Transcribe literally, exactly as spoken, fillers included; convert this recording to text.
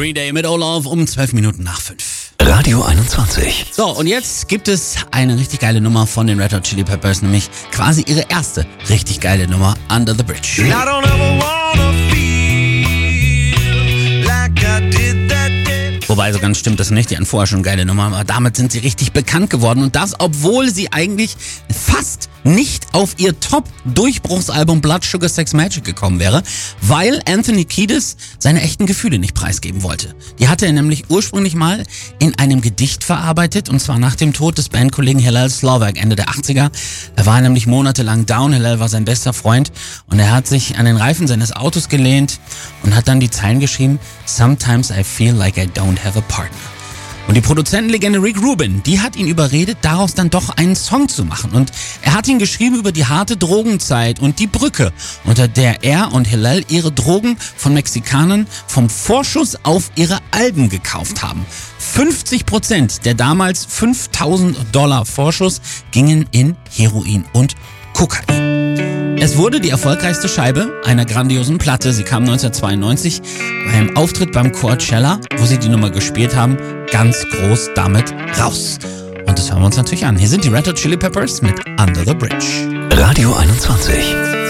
Green Day mit Olaf um zwölf Minuten nach fünf. Radio einundzwanzig. So, und jetzt gibt es eine richtig geile Nummer von den Red Hot Chili Peppers, nämlich quasi ihre erste richtig geile Nummer, Under the Bridge. I don't ever wanna feel like I did that day. Wobei, so ganz stimmt das nicht, die hatten vorher schon eine geile Nummer, aber damit sind sie richtig bekannt geworden und das, obwohl sie eigentlich fast nicht auf ihr Top-Durchbruchsalbum Blood Sugar Sex Magic gekommen wäre, weil Anthony Kiedis seine echten Gefühle nicht preisgeben wollte. Die hatte er nämlich ursprünglich mal in einem Gedicht verarbeitet, und zwar nach dem Tod des Bandkollegen Hillel Slovak Ende der achtziger. Er war nämlich monatelang down, Hillel war sein bester Freund und er hat sich an den Reifen seines Autos gelehnt und hat dann die Zeilen geschrieben: Sometimes I feel like I don't have a partner. Und die Produzentenlegende Rick Rubin, die hat ihn überredet, daraus dann doch einen Song zu machen. Und er hat ihn geschrieben über die harte Drogenzeit und die Brücke, unter der er und Hillel ihre Drogen von Mexikanern vom Vorschuss auf ihre Alben gekauft haben. fünfzig Prozent der damals fünftausend Dollar Vorschuss gingen in Heroin und Kokain. Es wurde die erfolgreichste Scheibe einer grandiosen Platte. Sie kam neunzehnhundertzweiundneunzig bei einem Auftritt beim Coachella, wo sie die Nummer gespielt haben, ganz groß damit raus. Und das hören wir uns natürlich an. Hier sind die Red Hot Chili Peppers mit Under the Bridge. Radio einundzwanzig.